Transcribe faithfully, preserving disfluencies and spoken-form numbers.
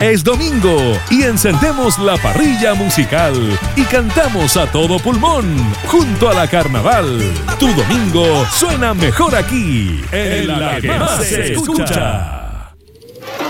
Es domingo y encendemos la parrilla musical y cantamos a todo pulmón junto a la Carnaval. Tu domingo suena mejor aquí, en la que más se escucha.